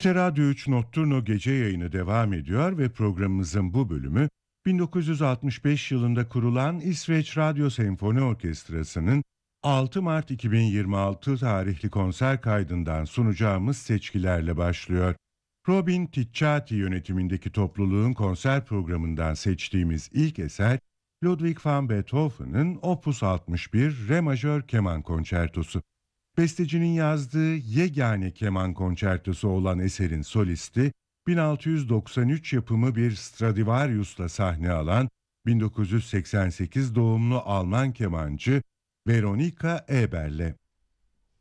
Radyo 3 Notturno gece yayını devam ediyor ve programımızın bu bölümü 1965 yılında kurulan İsveç Radyo Senfoni Orkestrası'nın 6 Mart 2026 tarihli konser kaydından sunacağımız seçkilerle başlıyor. Robin Ticciati yönetimindeki topluluğun konser programından seçtiğimiz ilk eser Ludwig van Beethoven'ın Opus 61 Re majör keman konçertosu. Bestecinin yazdığı yegane keman konçertosu olan eserin solisti, 1693 yapımı bir Stradivarius'la sahne alan 1988 doğumlu Alman kemancı Veronika Eberle.